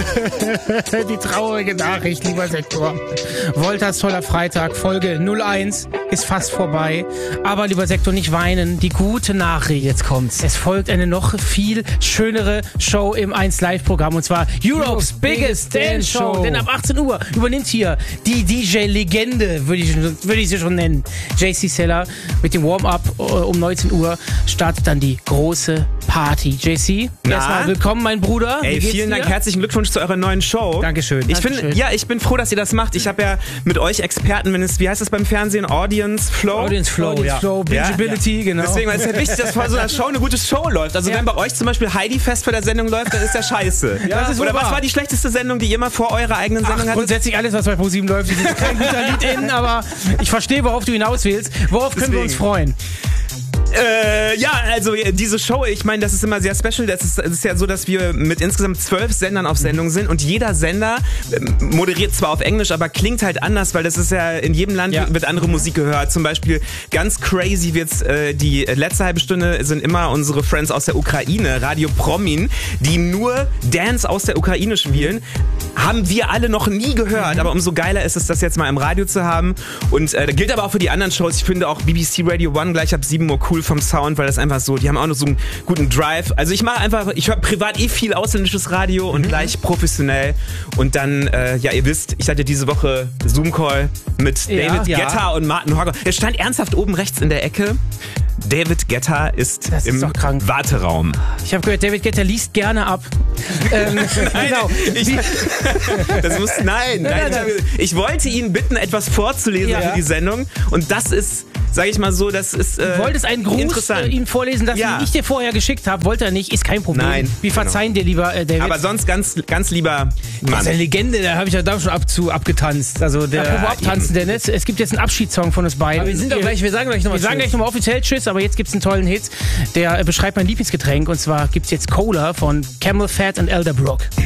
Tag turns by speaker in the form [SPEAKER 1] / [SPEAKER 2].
[SPEAKER 1] Die traurige Nachricht, lieber Sektor. Wolters toller Freitag, Folge 01 ist fast vorbei. Aber, lieber Sektor, nicht weinen. Die gute Nachricht, jetzt kommt's. Es folgt eine noch viel schönere Show im 1Live-Programm. Und zwar Europe's Biggest Dance Show. Denn ab 18 Uhr übernimmt hier die DJ-Legende, würde ich sie schon nennen. JC Seller mit dem Warm-Up um 19 Uhr startet dann die große Party. JC, erstmal willkommen, mein Bruder.
[SPEAKER 2] Ey, vielen Dank, herzlichen Glückwunsch zu eurer neuen Show.
[SPEAKER 1] Dankeschön.
[SPEAKER 2] Ich bin froh, dass ihr das macht. Ich habe ja mit euch Experten, wie heißt das beim Fernsehen? Audience Flow, Bingeability, genau. Deswegen ist ja wichtig, dass vor so einer Show eine gute Show läuft. Also wenn bei euch zum Beispiel Heidi Fest vor der Sendung läuft, dann ist ja scheiße. Oder was war die schlechteste Sendung, die ihr mal vor eurer eigenen Sendung hattet?
[SPEAKER 1] Grundsätzlich alles, was bei ProSieben läuft, ist kein guter Lied aber ich verstehe, worauf du hinaus willst. Worauf können wir uns freuen?
[SPEAKER 2] Also diese Show, ich meine, das ist immer sehr special. Das ist ja so, dass wir mit insgesamt 12 Sendern auf Sendung sind und jeder Sender moderiert zwar auf Englisch, aber klingt halt anders, weil das ist ja in jedem Land wird andere Musik gehört. Zum Beispiel ganz crazy wird's, die letzte halbe Stunde sind immer unsere Friends aus der Ukraine, Radio Promin, die nur Dance aus der Ukraine spielen. Haben wir alle noch nie gehört, aber umso geiler ist es, das jetzt mal im Radio zu haben. Und gilt aber auch für die anderen Shows. Ich finde auch BBC Radio 1 gleich ab 7 Uhr cool vom Sound, weil das einfach so, die haben auch noch so einen guten Drive. Also ich höre privat viel ausländisches Radio und gleich professionell. Und dann, ihr wisst, ich hatte diese Woche Zoom-Call mit David Guetta und Martin Horger. Er stand ernsthaft oben rechts in der Ecke. David Guetta ist im Warteraum.
[SPEAKER 1] Ich habe gehört, David Guetta liest gerne ab.
[SPEAKER 2] Genau. Ich wollte ihn bitten, etwas vorzulesen für die Sendung. Und das ist, sage ich mal so, das ist
[SPEAKER 1] du wolltest einen Gruß ihm vorlesen, dass ich dir vorher geschickt habe. Wollte er nicht, ist kein Problem.
[SPEAKER 2] Nein,
[SPEAKER 1] wir verzeihen dir, lieber David.
[SPEAKER 2] Aber sonst ganz, ganz lieber Mann.
[SPEAKER 1] Das ist eine Legende, da habe ich ja da schon abgetanzt. Also apropos abtanzen, denn es gibt jetzt einen Abschiedssong von uns beiden.
[SPEAKER 3] Aber wir sagen gleich nochmal
[SPEAKER 1] offiziell Tschüss, aber jetzt gibt es einen tollen Hit, der beschreibt mein Lieblingsgetränk und zwar gibt es jetzt Cola von Camel Fat und Elderbrook.